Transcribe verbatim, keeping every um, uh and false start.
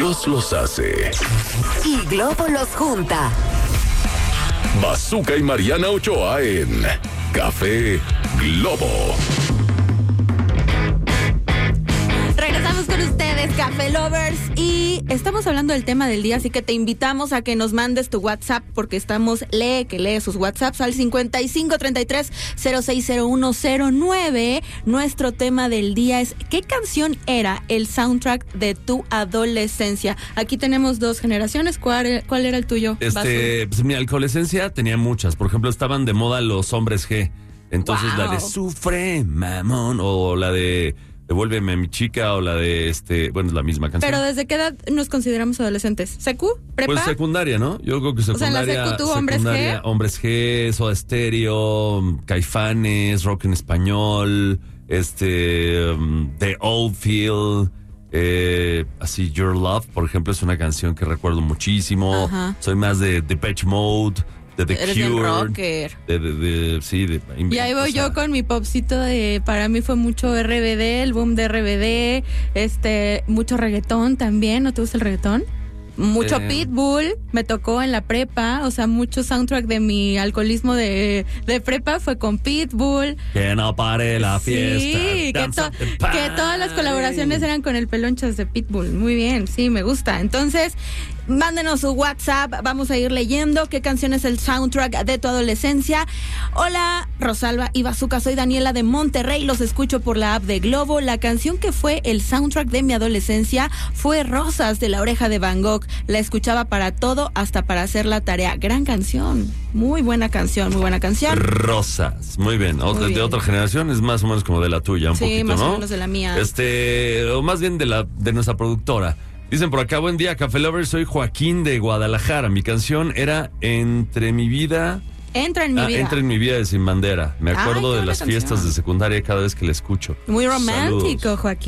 Dios los hace. Y Globo los junta. Bazooka y Mariana Ochoa en Café Globo. Regresamos con ustedes, Café Lovers, y estamos hablando del tema del día, así que te invitamos a que nos mandes tu WhatsApp, porque estamos, lee, que lee sus WhatsApps al cincuenta y cinco treinta y tres cero seis cero uno cero nueve. Nuestro tema del día es: ¿qué canción era el soundtrack de tu adolescencia? Aquí tenemos dos generaciones. ¿Cuál, cuál era el tuyo? Este, pues mi adolescencia tenía muchas. Por ejemplo, estaban de moda los hombres G. Entonces Wow. la de Sufre, mamón, o la de Devuélveme a mi chica, o la de este, bueno, es la misma canción. Pero ¿desde qué edad nos consideramos adolescentes? ¿Secu? ¿Prepa? Pues secundaria, ¿no? Yo creo que secundaria. O sea, en la secu tú, Hombres secundaria, G. Hombres G, Soda Stereo, Caifanes, rock en español, este, um, The Old Feel, eh, así, Your Love, por ejemplo, es una canción que recuerdo muchísimo. Ajá. Soy más de Depeche Mode, de The Eres bien Cure. rocker. De, de, de, sí, de, Y ahí voy o sea, yo con mi popcito de, para mí fue mucho R B D, el boom de R B D, este, mucho reggaetón también. ¿No te gusta el reggaetón? Mucho Eh. Pitbull, me tocó en la prepa, o sea, mucho soundtrack de mi alcoholismo de, de prepa fue con Pitbull. Que no pare la Sí, fiesta. que, Dance to- of the que party. todas las colaboraciones eran con el Pelonchas de Pitbull. Muy bien, sí, me gusta. Entonces, mándenos su WhatsApp, vamos a ir leyendo qué canción es el soundtrack de tu adolescencia. Hola, Rosalba y Bazooka, soy Daniela de Monterrey, los escucho por la app de Globo. La canción que fue el soundtrack de mi adolescencia fue Rosas, de La Oreja de Van Gogh. La escuchaba para todo, hasta para hacer la tarea. Gran canción, muy buena canción, muy buena canción. Rosas, muy bien. Otra, Muy de bien. otra generación, es más o menos como de la tuya, un Sí, poquito, más ¿no? o menos de la mía. Este, o más bien de la de nuestra productora. Dicen por acá: buen día, Café Lovers, soy Joaquín de Guadalajara. Mi canción era Entre mi vida. Entra en mi Ah, vida. Entra en mi vida de Sin Bandera. Me Ay, acuerdo qué de buena las canción. fiestas de secundaria cada vez que la escucho. Muy romántico, Saludos. Joaquín.